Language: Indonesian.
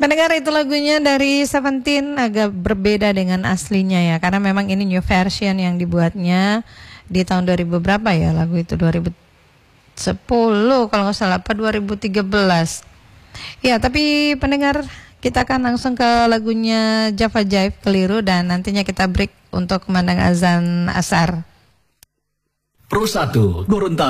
Pendengar, itu lagunya dari Seventeen, agak berbeda dengan aslinya ya, karena memang ini new version yang dibuatnya di tahun 2000 berapa ya, lagu itu 2010 kalau nggak salah, apa 2013. Ya, tapi pendengar, kita akan langsung ke lagunya Java Jive, Keliru, dan nantinya kita break untuk memandang azan asar. Pro 1 Gorontalo.